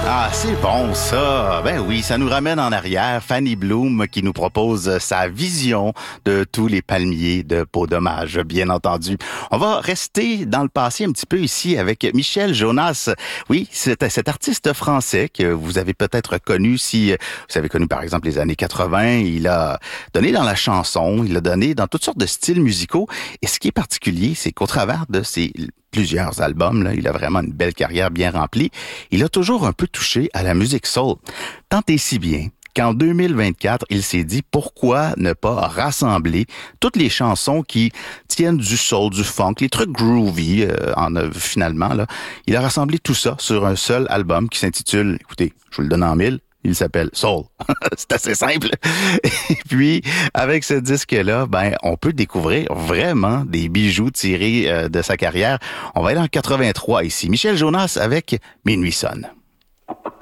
Ah, c'est bon ça. Ben oui, ça nous ramène en arrière. Fanny Bloom qui nous propose sa vision de tous les palmiers de Peau-Dommage, bien entendu. On va rester dans le passé un petit peu ici avec Michel Jonas. Oui, c'est cet artiste français que vous avez peut-être connu si vous avez connu par exemple les années 80. Il a donné dans la chanson, il a donné dans toutes sortes de styles musicaux. Et ce qui est particulier, c'est qu'au travers de ses plusieurs albums, là, il a vraiment une belle carrière bien remplie. Il a toujours un peu touché à la musique soul. Tant et si bien qu'en 2024, il s'est dit pourquoi ne pas rassembler toutes les chansons qui tiennent du soul, du funk, les trucs groovy finalement. Là. Il a rassemblé tout ça sur un seul album qui s'intitule, écoutez, je vous le donne en mille, il s'appelle Soul. C'est assez simple. Et puis, avec ce disque-là, on peut découvrir vraiment des bijoux tirés de sa carrière. On va aller en 83 ici. Michel Jonas avec Minuit sonne.